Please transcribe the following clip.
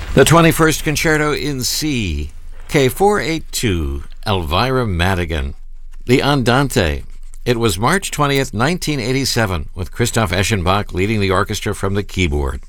The 21st Concerto in C, K482, Elvira Madigan. The Andante. It was March 20th, 1987, with Christoph Eschenbach leading the orchestra from the keyboard.